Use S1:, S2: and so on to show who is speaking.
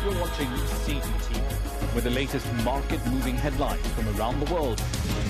S1: You're watching CGTV with the latest market-moving headlines from around the world.